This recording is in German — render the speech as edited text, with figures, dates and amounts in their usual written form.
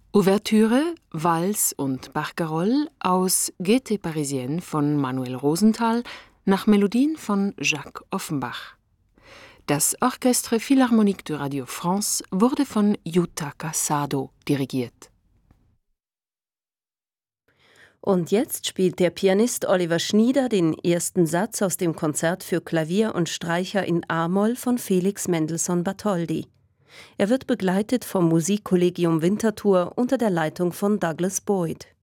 Ouvertüre, Valse und Barcarolle aus Gaieté Parisienne von Manuel Rosenthal nach Melodien von Jacques Offenbach. Das Orchestre Philharmonique de Radio France wurde von Yutaka Sado dirigiert. Und jetzt spielt der Pianist Oliver Schnieder den ersten Satz aus dem Konzert für Klavier und Streicher in a-Moll von Felix Mendelssohn Bartholdy. Er wird begleitet vom Musikkollegium Winterthur unter der Leitung von Douglas Boyd.